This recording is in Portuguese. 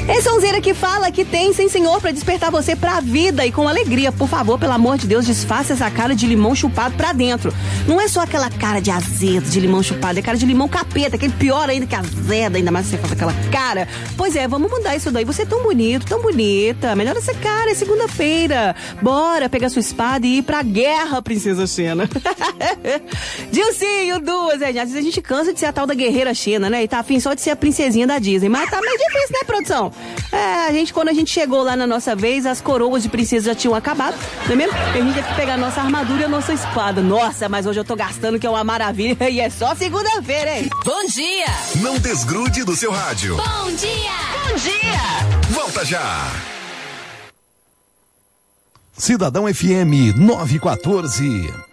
É sonzeira que fala que tem, sim senhor, pra despertar você pra vida e com alegria. Por favor, pelo amor de Deus, disfarce essa cara de limão chupado pra dentro. Não é só aquela cara de azedo, de limão chupado, é cara de limão capeta, aquele pior ainda que azeda, ainda mais se você faz aquela cara. Pois é, vamos mudar isso daí. Você é tão bonito, tão bonita. Melhora essa cara, é segunda-feira. Bora pegar sua espada e ir pra guerra, princesa Xena. Dilcinho, duas, às vezes a gente cansa de ser a tal da guerreira Xena, né? E tá afim só de ser a princesinha da Disney. Mas tá meio difícil, né, produção? Quando a gente chegou lá na nossa vez, as coroas de princesa já tinham acabado, não é mesmo? E a gente teve que pegar a nossa armadura e a nossa espada. Nossa, mas hoje eu tô gastando, que é uma maravilha. E é só segunda-feira, hein? Bom dia! Não desgrude do seu rádio. Bom dia! Bom dia! Volta já! Cidadão FM 914.